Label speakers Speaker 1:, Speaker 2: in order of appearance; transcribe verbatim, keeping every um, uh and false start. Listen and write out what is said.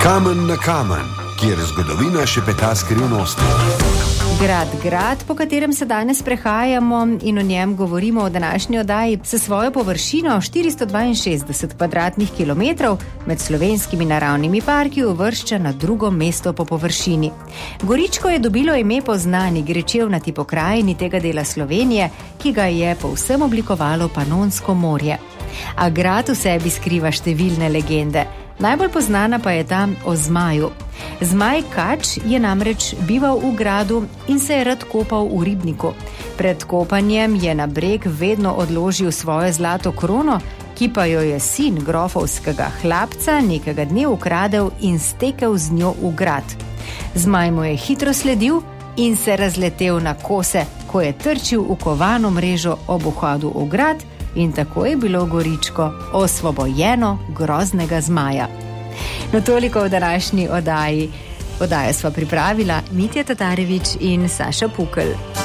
Speaker 1: Kamen na kamen, kjer zgodovina šepeta skrivnosti.
Speaker 2: Grad, grad, po katerem se danes prehajamo in o njem govorimo v današnji oddaji, s svojo površino štiristo dvainšestdeset kvadratnih kilometrov med slovenskimi naravnimi parki uvršča na drugo mesto po površini. Goričko je dobilo ime po znani grečevnati pokrajini tega dela Slovenije, ki ga je povsem oblikovalo Panonsko morje. A grad v sebi skriva številne legende. Najbolj poznana pa je ta o zmaju. Zmaj Kač je namreč bival v gradu in se je rad kopal v ribniku. Pred kopanjem je na breg vedno odložil svojo zlato krono, ki pa jo je sin grofovskega hlapca nekega dne ukradel in stekel z njo v grad. Zmaj mu je hitro sledil in se razletel na kose, ko je trčil v kovano mrežo ob vhodu v grad, in tako je bilo Goričko osvobojeno groznega zmaja. No, toliko v današnji oddaji. Oddajo sva pripravila Mitja Tatarević in Saša Pukelj.